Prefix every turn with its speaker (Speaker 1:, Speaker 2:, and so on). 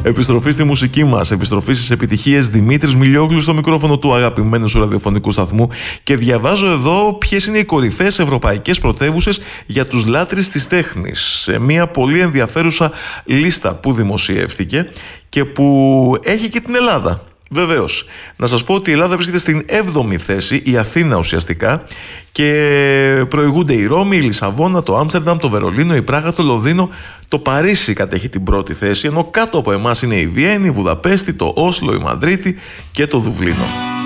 Speaker 1: Επιστροφή στη μουσική μας, επιστροφή στις επιτυχίες. Δημήτρης Μιλιόγλου στο μικρόφωνο του αγαπημένου σου ραδιοφωνικού σταθμού και διαβάζω εδώ ποιες είναι οι κορυφαίες ευρωπαϊκές πρωτεύουσες για τους λάτρεις της τέχνης. Σε μια πολύ ενδιαφέρουσα λίστα που δημοσιεύτηκε και που έχει και την Ελλάδα. Βεβαίως, να σας πω ότι η Ελλάδα βρίσκεται στην 7η θέση, η Αθήνα ουσιαστικά, και προηγούνται η Ρώμη, η Λισαβόνα, το Άμστερνταμ, το Βερολίνο, η Πράγα, το Λονδίνο, το Παρίσι κατέχει την πρώτη θέση, ενώ κάτω από εμάς είναι η Βιέννη, η Βουδαπέστη, το Όσλο, η Μαδρίτη και το Δουβλίνο.